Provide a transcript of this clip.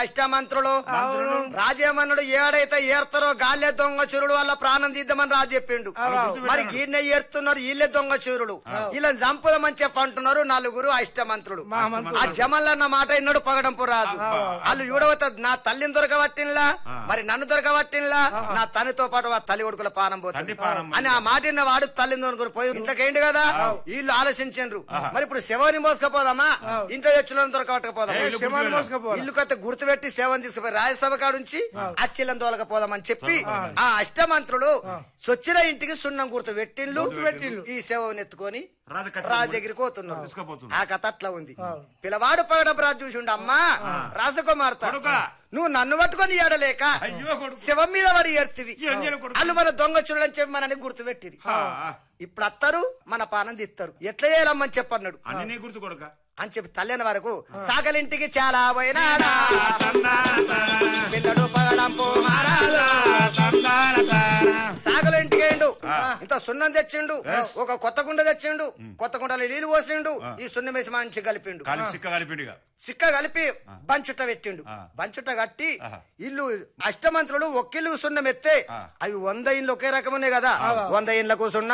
అష్టమంత్రులు రాజేమన్నుడు ఏడైతే ఏర్తారో గాల్లే దొంగ చూరుడు వల్ల ప్రాణం తీద్దామని రాజు చెప్పిండు. మరి గీర్నే ఏరుతున్నారు వీళ్ళే దొంగ చూరుడు, వీళ్ళని చంపుదామని చెప్పంటున్నారు నలుగురు అష్టమంత్రులు. ఆ జమల్లన్న మాట ఇన్నాడు పగడంపు రాజు. వాళ్ళు చూడవత నా తల్లిని దొరకబట్టినలా, మరి నన్ను దొరకబట్టినలా, నా తల్లితో పాటు ఆ తల్లి కొడుకుల పానం పోతుంది అని ఆ మాట విన్న వాడు తల్లిని దొరుకుని పోయి ఇంట్లోకేంటి కదా వీళ్ళు ఆలోచించండ్రు. మరి ఇప్పుడు శవాన్ని మోసుకపోదామా, ఇంట్లో తెచ్చులను దొరకబట్టకపోదామా, ఇల్లు కొత్త గుర్తుపెట్టి సేవను తీసుకుపోయి రాజ్యసభ కాడుంచి అచ్చిలను దొరకపోదామని చెప్పి ఆ అష్టమంత్రులు సొచ్చిన ఇంటికి సున్నం గుర్తు పెట్టిండ్లు. ఈ సేవను ఎత్తుకొని రాజు దగ్గరికి పోతున్నారు. ఆ కథ అట్లా ఉంది. పిల్లవాడు పగడపు రాజు చూసిండు, అమ్మా రాజకుమార్తె నువ్వు నన్ను పట్టుకొని ఏడలేక శవం మీద పడి ఏడ్తివి, వాళ్ళు మన దొంగ చూడని చెప్పి మనని గుర్తు పెట్టిరి. ఇప్పుడు అత్తరు మన పానం తీస్తారు, ఎట్లా చేయాలమ్మని చెప్పన్నాడు అని చెప్పి తల్లిన వరకు సాగలింటికి చాలా పోయినాడా పిల్లడు పగడంపు సాగలింటికి ఏండు ఇంత సున్నం తెచ్చిండు, ఒక కొత్త కుండ తెచ్చిండు, కొత్త కుండలో నీళ్లు పోసిండు, ఈ సున్నం వేసి మంచి కలిపిండు, సిక్క కలిపి బంచుట్ట పెట్టిండు. బంచుట్ట కట్టి ఇల్లు అష్టమంత్రులు ఒక్కిల్లు సున్నం ఎత్తే అవి 100 ఇండ్లు ఒకే రకమునే కదా, 100 ఇండ్లకు సున్నం